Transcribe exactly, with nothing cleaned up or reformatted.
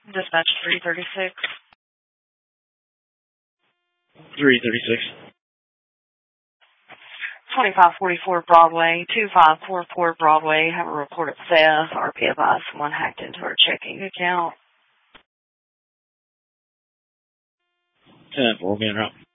Dispatch three thirty-six. three thirty-six. twenty-five forty-four Broadway, two five four four Broadway. Have a report of theft. R P advised someone hacked into our checking account. ten four, being route.